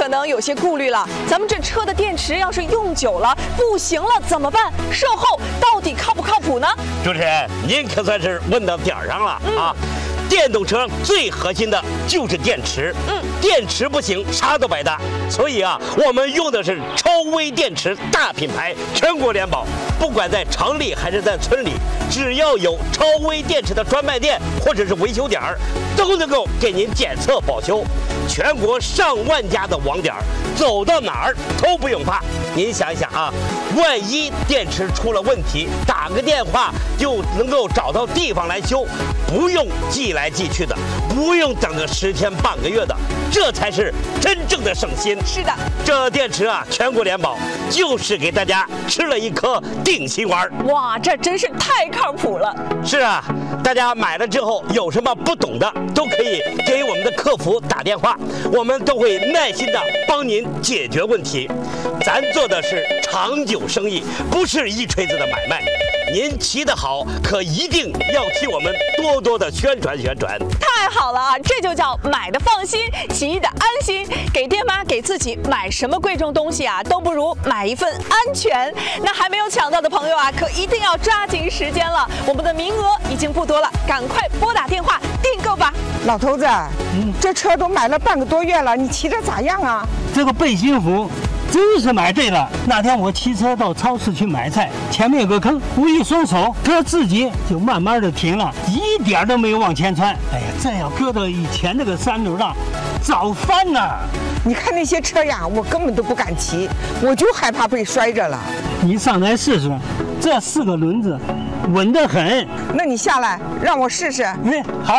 可能有些顾虑了。咱们这车的电池要是用久了不行了怎么办？售后到底靠不靠谱呢？ 主持人，您可算是问到点儿上了啊！电动车最核心的就是电池，电池不行，啥都白搭。所以啊，我们用的是超微电池大品牌，全国联保。不管在城里还是在村里，只要有超微电池的专卖店或者是维修点儿，都能够给您检测保修。全国上万家的网点，走到哪儿都不用怕。您想一想啊，万一电池出了问题，打个电话就能够找到地方来修，不用寄来寄去的，不用等个10天半个月的，这才是真正的省心。 是的， 这电池啊，全国联保，就是给大家吃了一颗定心丸。 哇，这真是太靠谱了。 是啊，大家买了之后有什么不懂的，都可以给我们的客服打电话，我们都会耐心的帮您解决问题。咱做的是长久生意，不是一锤子的买卖。您骑得好，可一定要替我们多多的宣传宣传。 太好了啊，这就叫买的放心，骑的安心。给爹妈给自己买什么贵重东西啊，都不如买一份安全。那还没有抢到的朋友啊，可一定要抓紧时间了，我们的名额已经不多了，赶快拨打电话订购吧。 老头子，这车都买了半个多月了，你骑着咋样啊？ 这个背心服真是买对了。那天我骑车到超市去买菜，前面有个坑，我一松手，车自己就慢慢的停了，一点都没有往前窜。哎呀，这要搁到以前那个3轮上，早翻了。 你看那些车呀，我根本都不敢骑，我就害怕被摔着了。 你上来试试，这4个轮子稳得很。 那你下来让我试试。 好。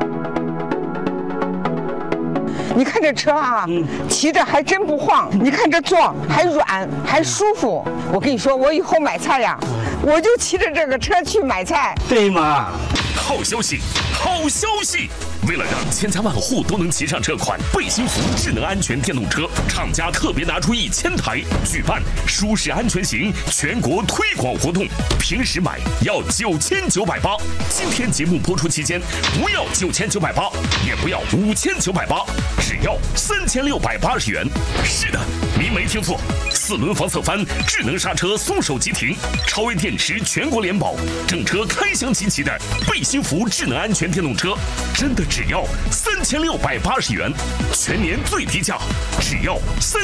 你看这车啊，骑着还真不晃。你看这座还软，还舒服。我跟你说，我以后买菜呀，我就骑着这个车去买菜。 对嘛？ 好消息，好消息！为了让千家万户都能骑上这款背心服智能安全电动车，厂家特别拿出1000台，举办舒适安全行全国推广活动。平时买要9980，今天节目播出期间不要9980，也不要5980，只要3680元。是的，您没听错，4轮防侧翻，智能刹车，松手即停，超微电池全国联保，整车开箱齐齐的背心服智能安全电动车，真的只要3680元，全年最低价，只要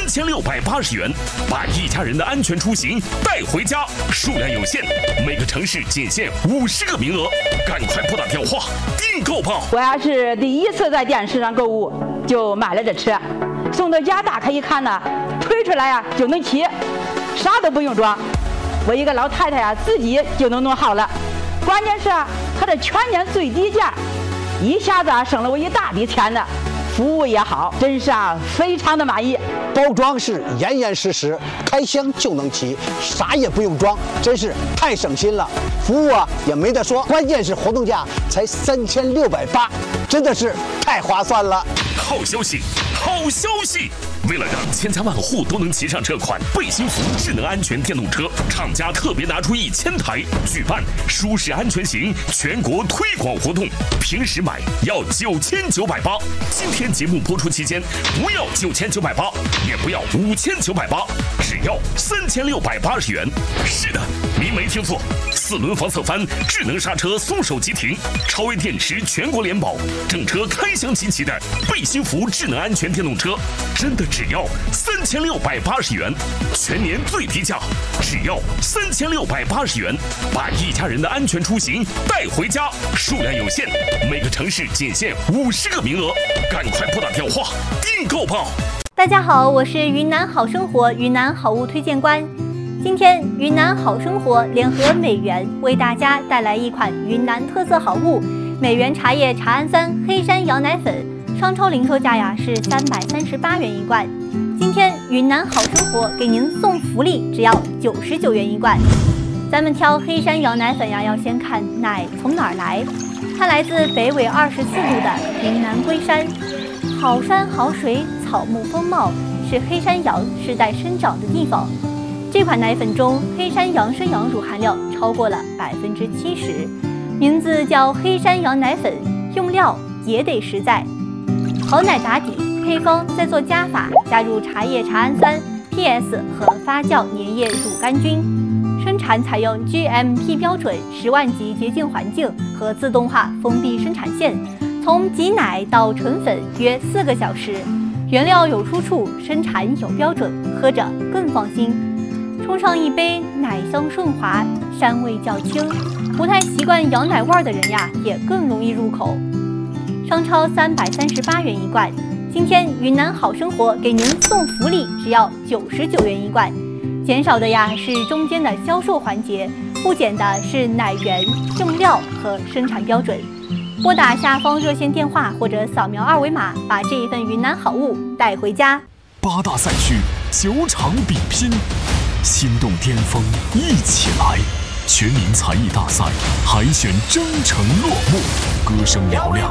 3680元，把一家人的安全出行带回家。数量有限，每个城市仅限50个名额，赶快拨打电话订购吧。 我要是第一次在电视上购物，就买了这车，送到家打开一看呢，推出来呀就能骑，啥都不用装。我一个老太太呀，自己就能弄好了。关键是它的全年最低价，一下子省了我一大笔钱呢。服务也好，真是非常的满意。 包装是严严实实，开箱就能骑，啥也不用装，真是太省心了。服务也没得说，关键是活动价才3680，真的是太划算了。 好消息，好消息！为了让千家万户都能骑上这款背心服智能安全电动车，厂家特别拿出1000台，举办舒适安全行全国推广活动。平时买要9980，今天节目播出期间不要9980，也不要5980，只要3680元。是的，您没听错，4轮防侧翻，智能刹车，松手即停，超微电池全国联保，整车开箱齐齐的背心服智能安全电动车，真的只要3680元，全年最低价，只要3680元，把一家人的安全出行带回家。数量有限，每个城市仅限50个名额，赶快拨打电话订购吧。 大家好，我是云南好生活云南好物推荐官。今天云南好生活联合美源为大家带来一款云南特色好物美源茶叶茶氨酸黑山羊奶粉，商超零售价呀是338元一罐。今天云南好生活给您送福利，只要99元一罐。咱们挑黑山羊奶粉呀，要先看奶从哪儿来，它来自北纬24度的云南龟山，好山好水，草木丰茂，是黑山羊世代生长的地方。这款奶粉中黑山羊生羊乳含量超过了70%，名字叫黑山羊奶粉，用料也得实在。好奶打底， 配方再做加法，加入茶叶茶氨酸、PS 和发酵粘液乳杆菌。生产采用 GMP 标准10万级洁净环境和自动化封闭生产线，从挤奶到纯粉约4个小时。原料有出处，生产有标准，喝着更放心。冲上一杯，奶香顺滑，膻味较轻，不太习惯羊奶味的人呀，也更容易入口。商超338元一罐，今天云南好生活给您送福利，只要99元一罐。减少的呀是中间的销售环节，不减的是奶源、用料和生产标准。拨打下方热线电话或者扫描2维码，把这一份云南好物带回家。 8大赛区9场比拼，心动巅峰一起来！全民才艺大赛海选征程落幕，歌声嘹亮，